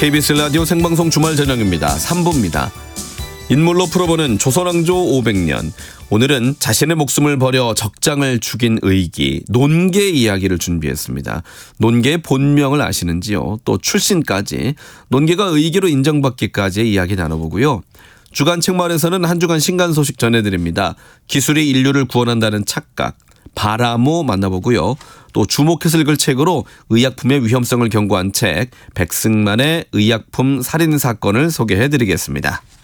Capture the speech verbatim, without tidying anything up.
케이비에스 라디오 생방송 주말 저녁입니다. 삼 부입니다. 인물로 풀어보는 조선왕조 오백 년. 오늘은 자신의 목숨을 버려 적장을 죽인 의기, 논계 이야기를 준비했습니다. 논계의 본명을 아시는지요? 또 출신까지, 논계가 의기로 인정받기까지의 이야기 나눠보고요. 주간 책마을에서는 한 주간 신간 소식 전해드립니다. 기술이 인류를 구원한다는 착각, 바라모 만나보고요. 또 주목해서 읽을 책으로 의약품의 위험성을 경고한 책 백승만의 의약품 살인사건을 소개해드리겠습니다.